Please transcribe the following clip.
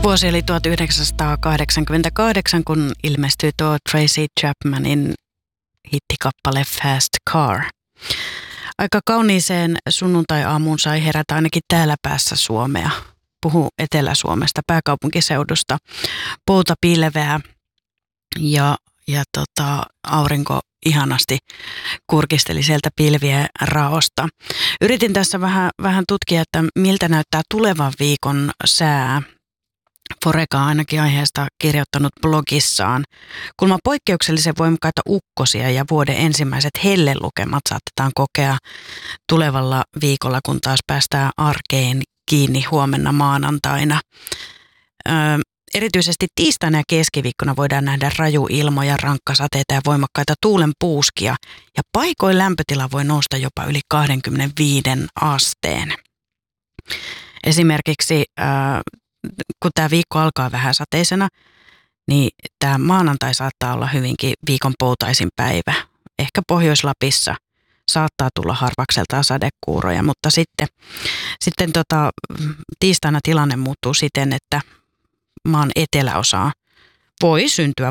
Vuosi oli 1988, kun ilmestyi tuo Tracy Chapmanin hittikappale Fast Car. Aika kauniiseen sunnuntai-aamuun sai herätä ainakin täällä päässä Suomea. Puhuu Etelä-Suomesta, pääkaupunkiseudusta. Pouta pilveää ja aurinko ihanasti kurkisteli sieltä pilvien raosta. Yritin tässä vähän tutkia, että miltä näyttää tulevan viikon sää. Foreka on ainakin aiheesta kirjoittanut blogissaan. Kuulemma poikkeuksellisen voimakkaita ukkosia ja vuoden ensimmäiset hellelukemat saatetaan kokea tulevalla viikolla, kun taas päästään arkeen kiinni huomenna maanantaina. Erityisesti tiistaina ja keskiviikkona voidaan nähdä rajuilmoja, rankkasateita ja voimakkaita tuulenpuuskia. Ja paikoin lämpötila voi nousta jopa yli 25 asteen. Esimerkiksi kun tämä viikko alkaa vähän sateisena, niin tämä maanantai saattaa olla hyvinkin viikon poutaisin päivä. Ehkä Pohjois-Lapissa saattaa tulla harvakseltaan sadekuuroja, mutta sitten tiistaina tilanne muuttuu siten, että maan eteläosaan voi syntyä